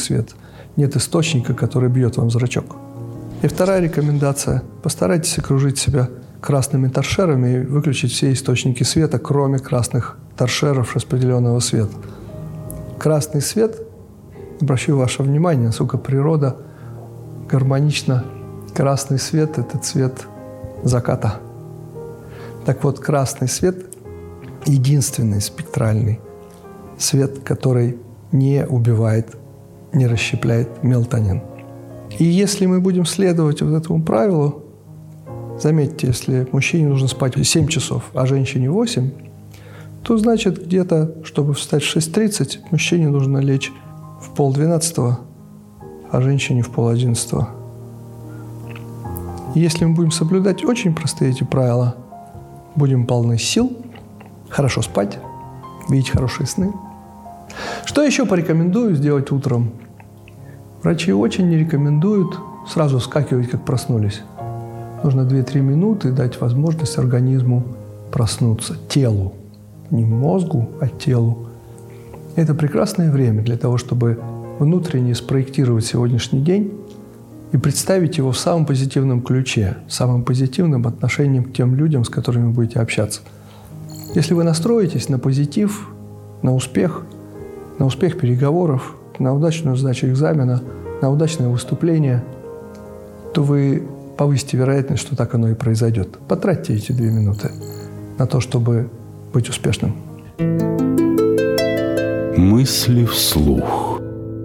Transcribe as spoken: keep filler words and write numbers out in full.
свет, нет источника, который бьет вам в зрачок. И вторая рекомендация – постарайтесь окружить себя красными торшерами и выключить все источники света, кроме красных торшеров распределенного света. Красный свет, обращу ваше внимание, насколько природа гармонична. Красный свет – это цвет заката. Так вот, красный свет – единственный спектральный свет, который не убивает, не расщепляет мелатонин. И если мы будем следовать вот этому правилу, заметьте, если мужчине нужно спать семь часов, а женщине восемь, то значит где-то, чтобы встать в шесть тридцать, мужчине нужно лечь в полдвенадцатого, а женщине в полодиннадцатого. Если мы будем соблюдать очень простые эти правила, будем полны сил, хорошо спать, видеть хорошие сны. Что еще порекомендую сделать утром? Врачи очень не рекомендуют сразу вскакивать, как проснулись. Нужно две-три минуты дать возможность организму проснуться, телу. Не мозгу, а телу. Это прекрасное время для того, чтобы внутренне спроектировать сегодняшний день и представить его в самом позитивном ключе, самым позитивным отношением к тем людям, с которыми вы будете общаться. Если вы настроитесь на позитив, на успех, на успех переговоров, на удачную сдачу экзамена, на удачное выступление, то вы повысите вероятность, что так оно и произойдет. Потратьте эти две минуты на то, чтобы быть успешным. Мысли вслух.